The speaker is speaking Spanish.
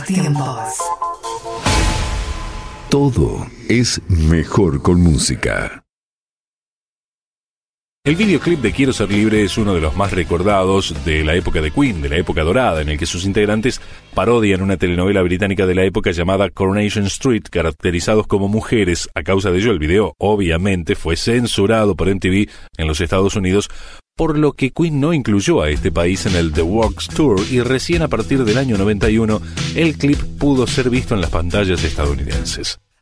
tiempos. Todo es mejor con música. El videoclip de Quiero Ser Libre es uno de los más recordados de la época de Queen, de la época dorada, en el que sus integrantes parodian una telenovela británica de la época llamada Coronation Street, caracterizados como mujeres. A causa de ello, el video obviamente fue censurado por MTV en los Estados Unidos, por lo que Queen no incluyó a este país en el The Works Tour, y recién a partir del año 91 el clip pudo ser visto en las pantallas estadounidenses.